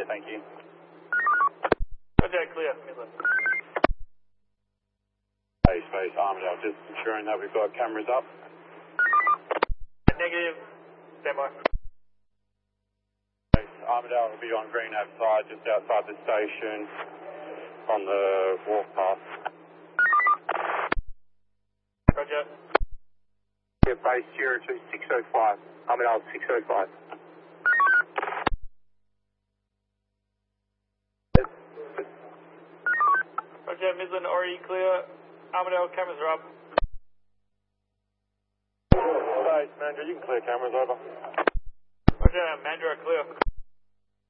thank you. Roger, clear, Midland. Space, Armadale, just ensuring that we've got cameras up. Negative, stand by. Armadale will be on Green Ave side, just outside the station, on the walk path. Roger. Yeah, base 02605, Armadale 605. Roger, Midland already clear. Armadale, cameras are up. Base, Mandra, you can clear cameras over. Roger, Mandra clear.